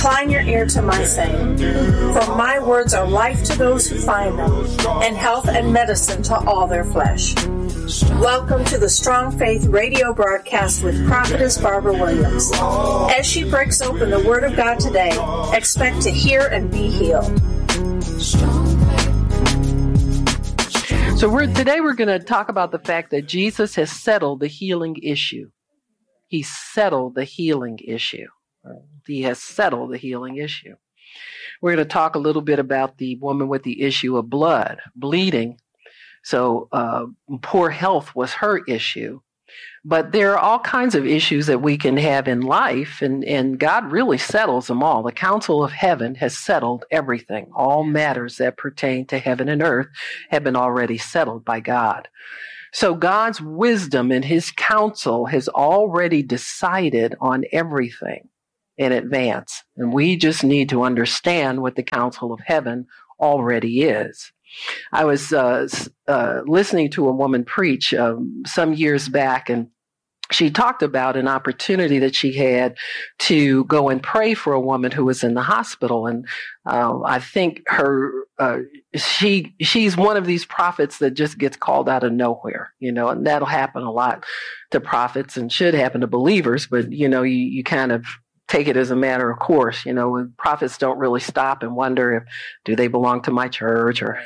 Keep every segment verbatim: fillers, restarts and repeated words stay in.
Incline your ear to my saying, for my words are life to those who find them, and health and medicine to all their flesh. Welcome to the Strong Faith radio broadcast with Prophetess Barbara Williams. As she breaks open the Word of God today, expect to hear and be healed. So we're, today we're going to talk about the fact that Jesus has settled the healing issue. He settled the healing issue. He has settled the healing issue. We're going to talk a little bit about the woman with the issue of blood, bleeding. So uh, poor health was her issue. But there are all kinds of issues that we can have in life, and, and God really settles them all. The council of heaven has settled everything. All matters that pertain to heaven and earth have been already settled by God. So God's wisdom and his counsel has already decided on everything in advance. And we just need to understand what the counsel of heaven already is. I was uh, uh, listening to a woman preach um, some years back, and she talked about an opportunity that she had to go and pray for a woman who was in the hospital. And uh, I think her, uh, she, she's one of these prophets that just gets called out of nowhere, you know, and that'll happen a lot to prophets and should happen to believers. But, you know, you, you kind of take it as a matter of course. You know, prophets don't really stop and wonder if, do they belong to my church or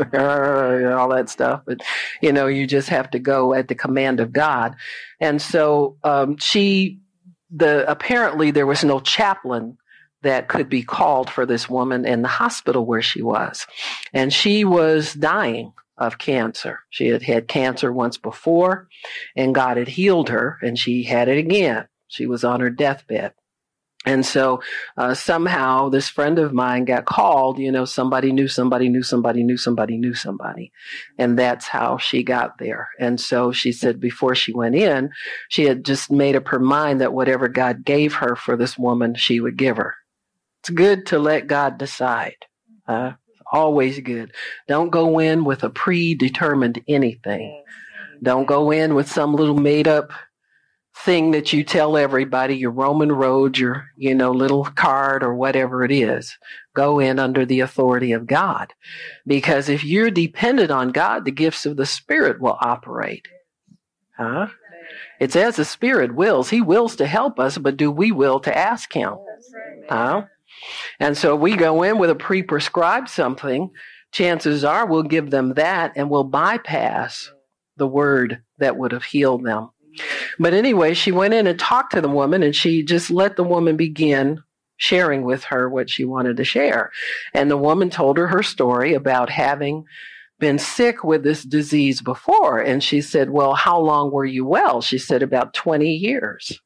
all that stuff. But, you know, you just have to go at the command of God. And so um, she, the apparently there was no chaplain that could be called for this woman in the hospital where she was. And she was dying of cancer. She had had cancer once before, and God had healed her, and she had it again. She was on her deathbed. And so uh, somehow this friend of mine got called, you know, somebody knew somebody knew somebody knew somebody knew somebody. And that's how she got there. And so she said before she went in, she had just made up her mind that whatever God gave her for this woman, she would give her. It's good to let God decide. Uh, always good. Don't go in with a predetermined anything. Don't go in with some little made up thing that you tell everybody, your Roman road, your, you know, little card or whatever it is. Go in under the authority of God. Because if you're dependent on God, the gifts of the Spirit will operate. Huh? It's as the Spirit wills. He wills to help us, but do we will to ask him? Huh? And so we go in with a pre-prescribed something, chances are we'll give them that and we'll bypass the word that would have healed them. But anyway, she went in and talked to the woman, and she just let the woman begin sharing with her what she wanted to share. And the woman told her her story about having been sick with this disease before. And she said, well, how long were you well? She said, about twenty years.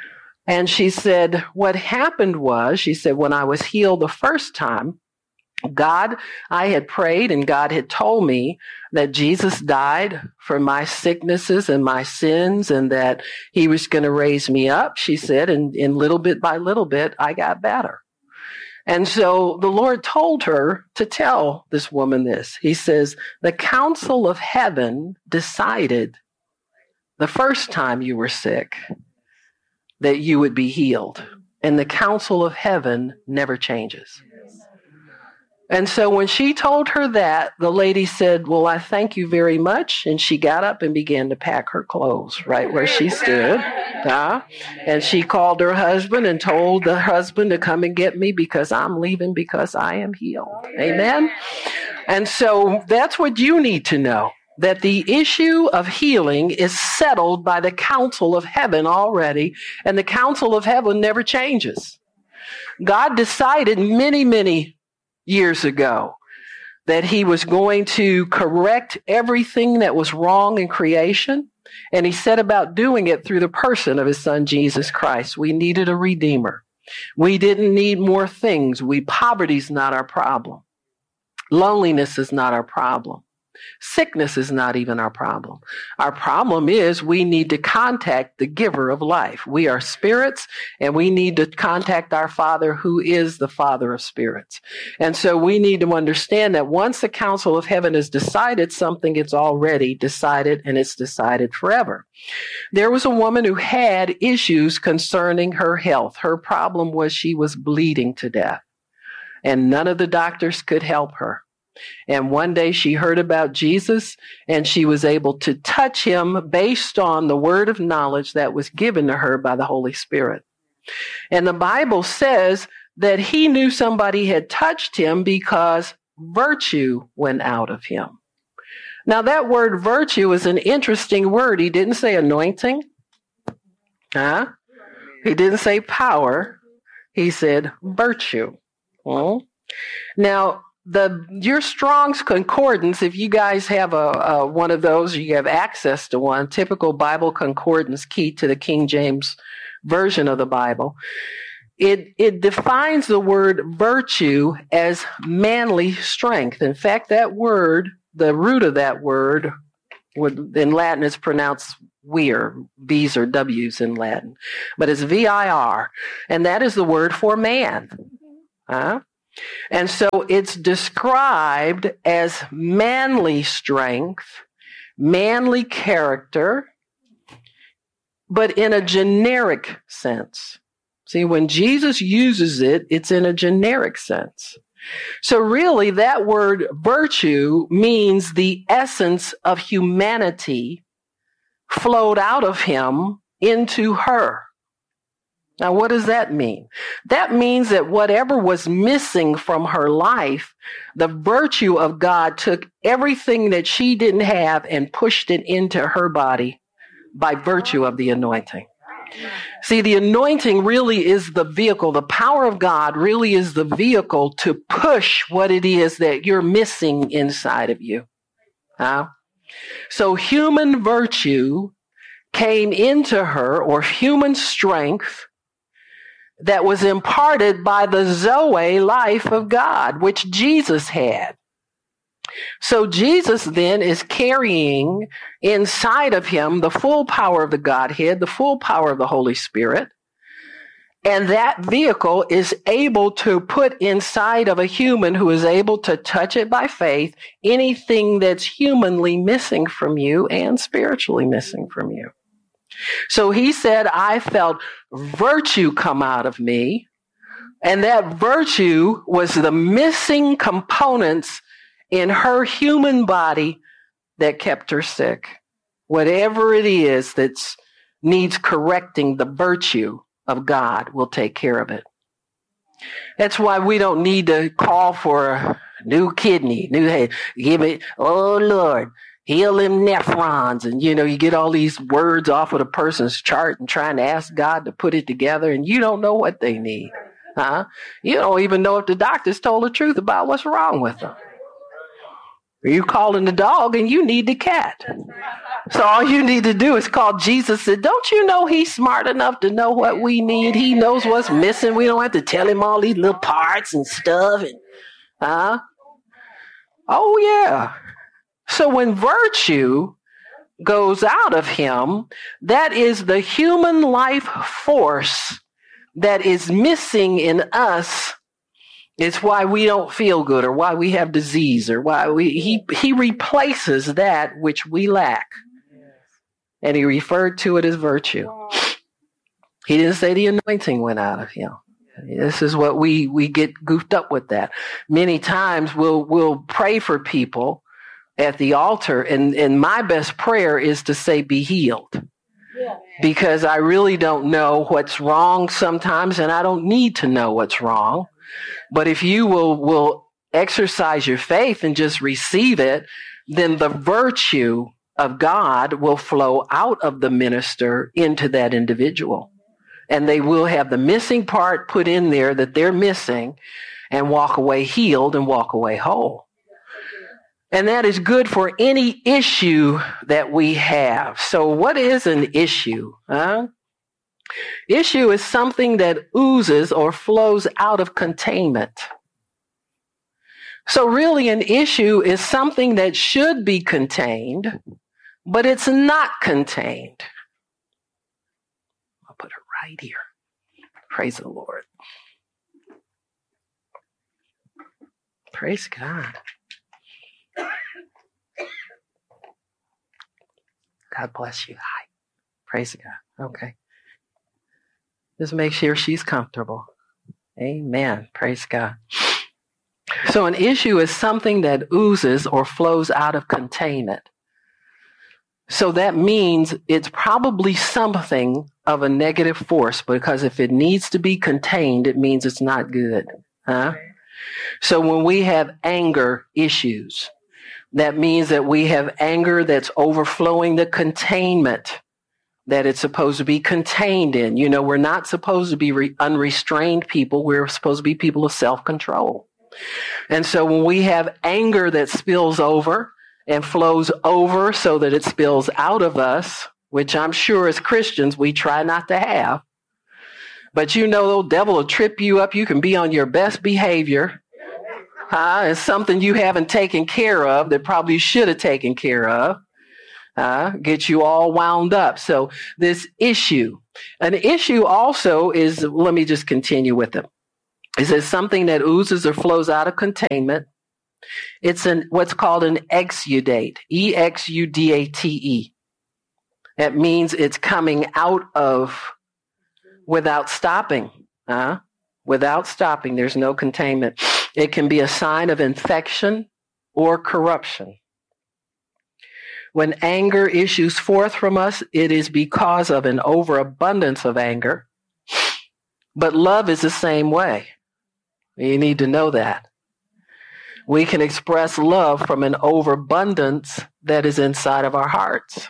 And she said, what happened was, she said, when I was healed the first time, God, I had prayed and God had told me that Jesus died for my sicknesses and my sins and that he was going to raise me up, she said, and, and little bit by little bit, I got better. And so the Lord told her to tell this woman this. He says, the council of heaven decided the first time you were sick that you would be healed. And the council of heaven never changes. And so when she told her that, the lady said, well, I thank you very much. And she got up and began to pack her clothes right where she stood. Uh, and she called her husband and told the husband to come and get me because I'm leaving because I am healed. Amen. And so that's what you need to know, that the issue of healing is settled by the council of heaven already. And the council of heaven never changes. God decided many, many years ago that he was going to correct everything that was wrong in creation. And he set about doing it through the person of his son, Jesus Christ. We needed a redeemer. We didn't need more things. We, poverty's not our problem. Loneliness is not our problem. Sickness is not even our problem. Our problem is we need to contact the giver of life. We are spirits, and we need to contact our Father, who is the Father of spirits. And so we need to understand that once the council of heaven has decided something, it's already decided, and it's decided forever. There was a woman who had issues concerning her health. Her problem was she was bleeding to death, and none of the doctors could help her. And one day she heard about Jesus, and she was able to touch him based on the word of knowledge that was given to her by the Holy Spirit. And the Bible says that he knew somebody had touched him because virtue went out of him. Now, that word virtue is an interesting word. He didn't say anointing. Huh? He didn't say power. He said virtue. Well, now, The your Strong's Concordance, if you guys have a, a one of those, you have access to one, typical Bible concordance key to the King James Version of the Bible, it it defines the word virtue as manly strength. In fact, that word, the root of that word, would in Latin is pronounced vir, V's or W's in Latin, but it's V I R, and that is the word for man. Huh? And so it's described as manly strength, manly character, but in a generic sense. See, when Jesus uses it, it's in a generic sense. So really, that word virtue means the essence of humanity flowed out of him into her. Now, what does that mean? That means that whatever was missing from her life, the virtue of God took everything that she didn't have and pushed it into her body by virtue of the anointing. See, the anointing really is the vehicle. The power of God really is the vehicle to push what it is that you're missing inside of you. Huh? So human virtue came into her, or human strength, that was imparted by the Zoe life of God, which Jesus had. So Jesus then is carrying inside of him the full power of the Godhead, the full power of the Holy Spirit. And that vehicle is able to put inside of a human who is able to touch it by faith, anything that's humanly missing from you and spiritually missing from you. So he said, I felt virtue come out of me, and that virtue was the missing components in her human body that kept her sick. Whatever it is that needs correcting, the virtue of God will take care of it. That's why we don't need to call for a new kidney, new head. Give it, oh Lord, heal them nephrons. And, you know, you get all these words off of the person's chart and trying to ask God to put it together, and you don't know what they need. Huh? You don't even know if the doctors told the truth about what's wrong with them. You calling the dog and you need the cat. So all you need to do is call Jesus and, don't you know he's smart enough to know what we need? He knows what's missing. We don't have to tell him all these little parts and stuff. And, huh? Oh, yeah. So when virtue goes out of him, that is the human life force that is missing in us. It's why we don't feel good, or why we have disease, or why we, he, he replaces that which we lack. And he referred to it as virtue. He didn't say the anointing went out of him. This is what we, we get goofed up with that. Many times we'll, we'll pray for people at the altar, and, and my best prayer is to say, be healed. Because I really don't know what's wrong sometimes, and I don't need to know what's wrong. But if you will, will exercise your faith and just receive it, then the virtue of God will flow out of the minister into that individual. And they will have the missing part put in there that they're missing, and walk away healed and walk away whole. And that is good for any issue that we have. So what is an issue? Huh? Issue is something that oozes or flows out of containment. So really an issue is something that should be contained, but it's not contained. I'll put it right here. Praise the Lord. Praise God. God bless you. Hi. Praise God. Okay. Just make sure she's comfortable. Amen. Praise God. So an issue is something that oozes or flows out of containment. So that means it's probably something of a negative force, because if it needs to be contained, it means it's not good. Huh? So when we have anger issues, that means that we have anger that's overflowing the containment that it's supposed to be contained in. You know, we're not supposed to be re- unrestrained people. We're supposed to be people of self-control. And so when we have anger that spills over and flows over so that it spills out of us, which I'm sure as Christians we try not to have, but you know the devil will trip you up. You can be on your best behavior. Uh, it's something you haven't taken care of that probably should have taken care of. Uh, get you all wound up. So this issue, an issue also is, let me just continue with it. It says something that oozes or flows out of containment. It's an what's called an exudate, E X U D A T E. That means it's coming out of without stopping. Uh, without stopping, there's no containment. It can be a sign of infection or corruption. When anger issues forth from us, it is because of an overabundance of anger. But love is the same way. You need to know that. We can express love from an overabundance that is inside of our hearts.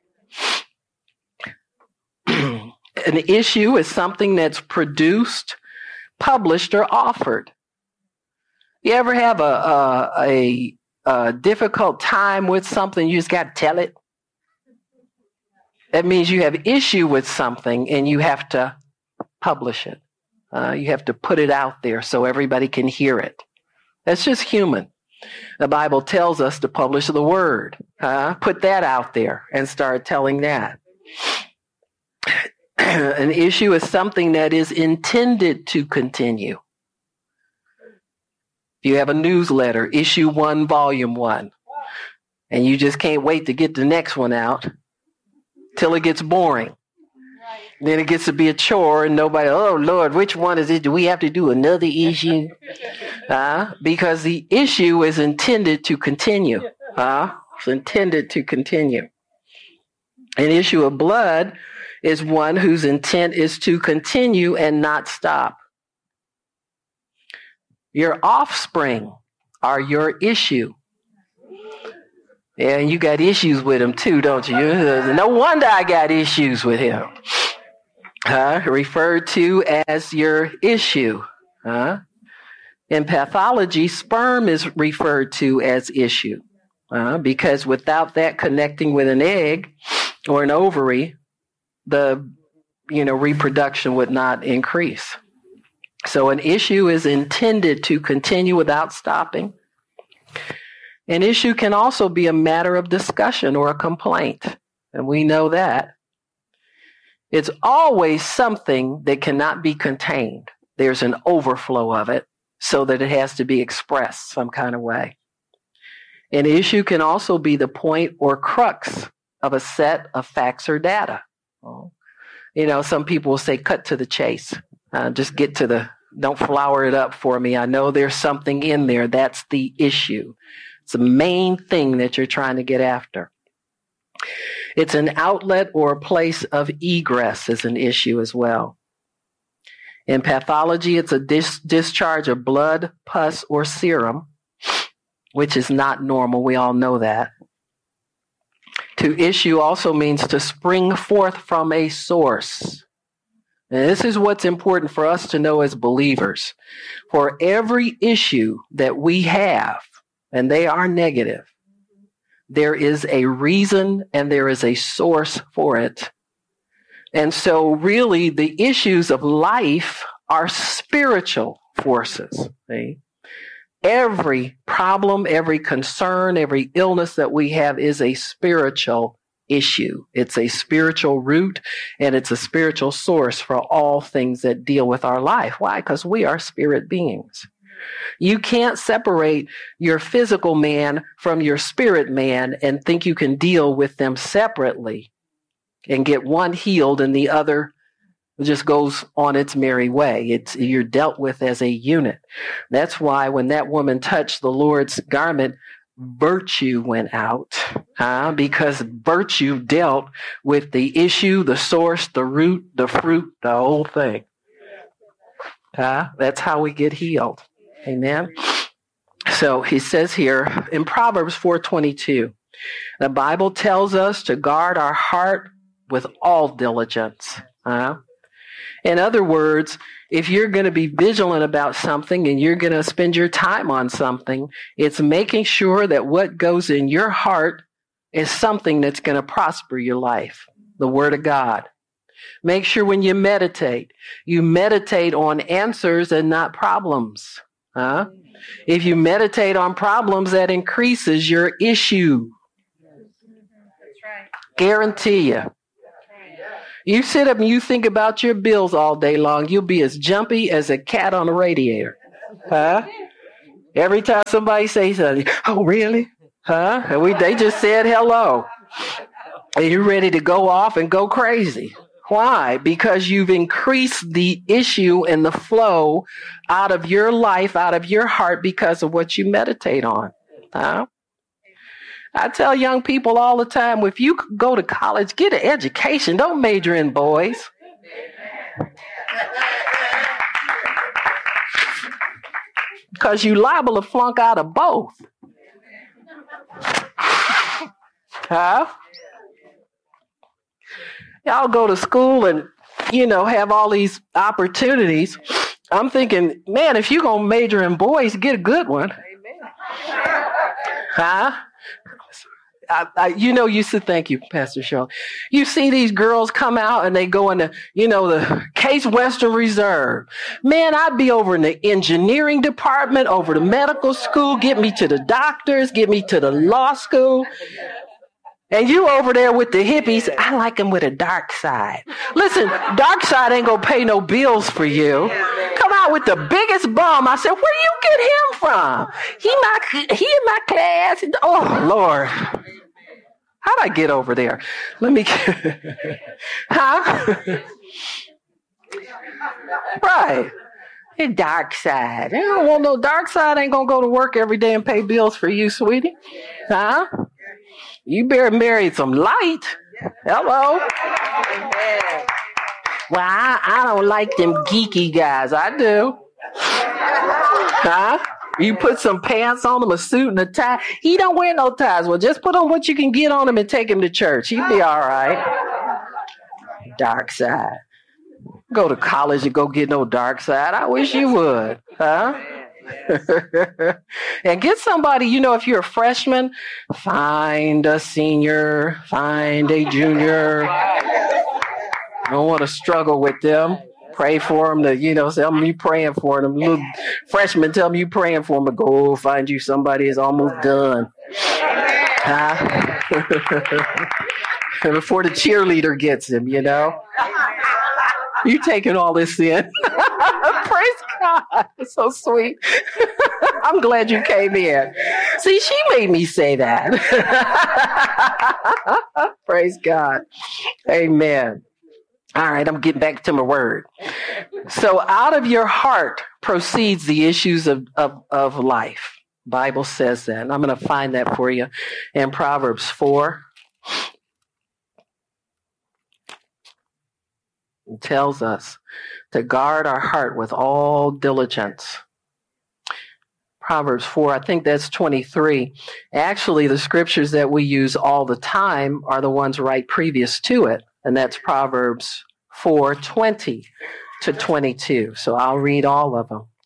An issue is something that's produced, published, or offered. You ever have a, a, a, a difficult time with something, you just got to tell it? That means you have issue with something and you have to publish it. Uh, you have to put it out there so everybody can hear it. That's just human. The Bible tells us to publish the word. Uh, put that out there and start telling that. An issue is something that is intended to continue. If you have a newsletter, issue one, volume one, and you just can't wait to get the next one out till it gets boring. Then it gets to be a chore and nobody, oh, Lord, which one is it? Do we have to do another issue? Uh, because the issue is intended to continue. Uh, it's intended to continue. An issue of blood is one whose intent is to continue and not stop. Your offspring are your issue. Yeah, you got issues with him too, don't you? No wonder I got issues with him. Uh, referred to as your issue. Uh, in pathology, sperm is referred to as issue. Uh, because without that connecting with an egg or an ovary, the you know reproduction would not increase. So an issue is intended to continue without stopping. An issue can also be a matter of discussion or a complaint, and we know that. It's always something that cannot be contained. There's an overflow of it so that it has to be expressed some kind of way. An issue can also be the point or crux of a set of facts or data. You know, some people will say, cut to the chase. Uh, just get to the, don't flower it up for me. I know there's something in there. That's the issue. It's the main thing that you're trying to get after. It's an outlet or a place of egress is an issue as well. In pathology, it's a dis- discharge of blood, pus, or serum, which is not normal. We all know that. To issue also means to spring forth from a source. And this is what's important for us to know as believers. For every issue that we have, and they are negative, there is a reason and there is a source for it. And so really the issues of life are spiritual forces. See? Every problem, every concern, every illness that we have is a spiritual issue. It's a spiritual root, and it's a spiritual source for all things that deal with our life. Why? Because we are spirit beings. You can't separate your physical man from your spirit man and think you can deal with them separately and get one healed and the other just goes on its merry way. It's you're dealt with as a unit. That's why when that woman touched the Lord's garment, virtue went out, huh? Because virtue dealt with the issue, the source, the root, the fruit, the whole thing. Huh? That's how we get healed. Amen. So he says here in Proverbs four twenty-two, the Bible tells us to guard our heart with all diligence. Huh? In other words, if you're going to be vigilant about something and you're going to spend your time on something, it's making sure that what goes in your heart is something that's going to prosper your life, the Word of God. Make sure when you meditate, you meditate on answers and not problems. Huh? If you meditate on problems, that increases your issue. That's right. Guarantee you. You sit up and you think about your bills all day long, you'll be as jumpy as a cat on a radiator. Huh? Every time somebody says something, oh, really? Huh? And we they just said hello. And you're ready to go off and go crazy. Why? Because you've increased the issue and the flow out of your life, out of your heart because of what you meditate on. Huh? I tell young people all the time, if you go to college, get an education. Don't major in boys. Because you liable to flunk out of both. Huh? Y'all go to school and, you know, have all these opportunities. I'm thinking, man, if you're going to major in boys, get a good one. Huh? I, I, you know, you said, thank you, Pastor Shaw. You see these girls come out and they go into, you know, the Case Western Reserve. Man, I'd be over in the engineering department, over the medical school, get me to the doctors, get me to the law school. And you over there with the hippies, I like them with a dark side. Listen, dark side ain't gonna pay no bills for you. Come out with the biggest bum. I said, where you get him from? He my he in my class. Oh Lord, how'd I get over there? Let me. Huh? Right. The dark side. I don't want no dark side. Ain't gonna go to work every day and pay bills for you, sweetie. Huh? You better marry some light. Hello. Well, I, I don't like them geeky guys. I do. Huh? You put some pants on him, a suit and a tie. He don't wear no ties. Well, just put on what you can get on him and take him to church. He'll be all right. Dark side. Go to college and go get no dark side. I wish you would. Huh? And get somebody, you know, if you're a freshman, find a senior, find a junior. Don't want to struggle with them. Pray for them to, you know, tell them you praying for them. Little freshmen, tell them you praying for them to go find you somebody that's almost done. Huh? Before the cheerleader gets him, you know. You taking all this in. Praise God. It's so sweet. I'm glad you came in. See, she made me say that. Praise God. Amen. All right, I'm getting back to my word. So out of your heart proceeds the issues of, of, of life. Bible says that. And I'm going to find that for you in Proverbs four. It tells us to guard our heart with all diligence. Proverbs four, I think that's twenty-three. Actually, the scriptures that we use all the time are the ones right previous to it, and that's Proverbs four, twenty to twenty-two. So I'll read all of them.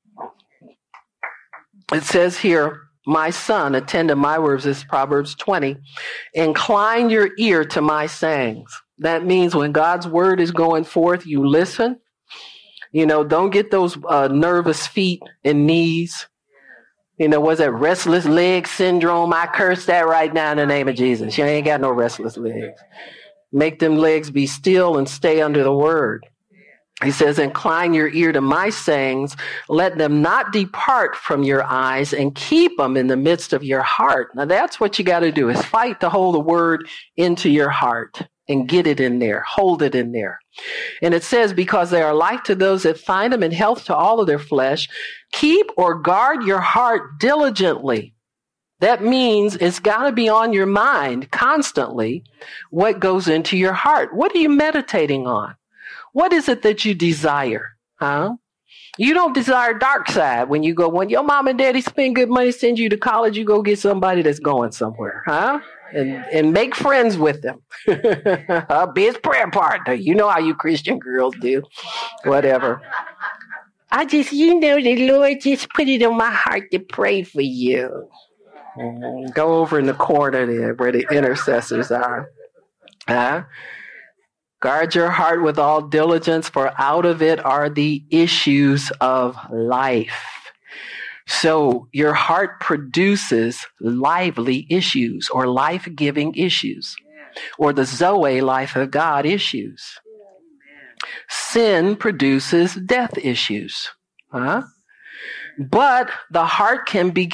It says here, my son, attend to my words, this is Proverbs twenty. Incline your ear to my sayings. That means when God's word is going forth, you listen. You know, don't get those uh, nervous feet and knees. You know, what's that restless leg syndrome? I curse that right now in the name of Jesus. You ain't got no restless legs. Make them legs be still and stay under the word. He says, incline your ear to my sayings. Let them not depart from your eyes, and keep them in the midst of your heart. Now that's what you got to do, is fight to hold the word into your heart and get it in there. Hold it in there. And it says, because they are life to those that find them and health to all of their flesh, keep or guard your heart diligently. That means it's got to be on your mind constantly what goes into your heart. What are you meditating on? What is it that you desire? Huh? You don't desire dark side when you go, when your mom and daddy spend good money, send you to college, you go get somebody that's going somewhere, huh? And and make friends with them. Be his prayer partner. You know how you Christian girls do. Whatever. I just, you know, the Lord just put it on my heart to pray for you. Mm, go over in the corner there where the intercessors are. Huh? Guard your heart with all diligence, for out of it are the issues of life. So your heart produces lively issues, or life-giving issues, or the Zoe, life of God issues. Sin produces death issues. Huh? But the heart can be